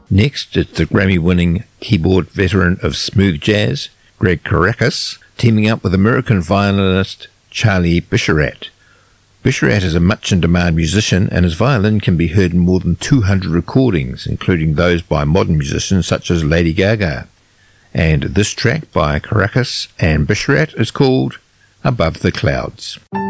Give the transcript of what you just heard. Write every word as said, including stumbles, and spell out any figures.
Next, it's the Grammy-winning keyboard veteran of smooth jazz, Greg Caracas, teaming up with American violinist Charlie Bisharat. Bisharat is a much-in-demand musician, and his violin can be heard in more than two hundred recordings, including those by modern musicians such as Lady Gaga. And this track by Caracas and Bisharat is called Above the Clouds.